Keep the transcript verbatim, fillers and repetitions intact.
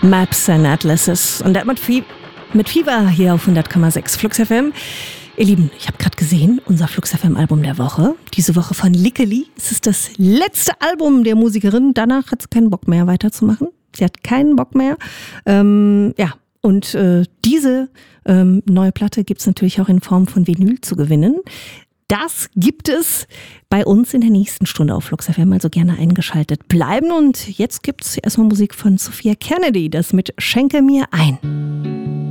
Maps and Atlases. Und das mit, Fie- mit Fever hier auf hundert Komma sechs Flux F M. Ihr Lieben, ich habe gerade gesehen, unser Flux F M-Album der Woche. Diese Woche von Lickeli. Es ist das letzte Album der Musikerin. Danach hat sie keinen Bock mehr weiterzumachen. Sie hat keinen Bock mehr. Ähm, ja, und äh, diese ähm, neue Platte gibt es natürlich auch in Form von Vinyl zu gewinnen. Das gibt es bei uns in der nächsten Stunde auf Flux F M, also gerne eingeschaltet bleiben. Und jetzt gibt es erstmal Musik von Sophia Kennedy, das mit Schenke mir ein.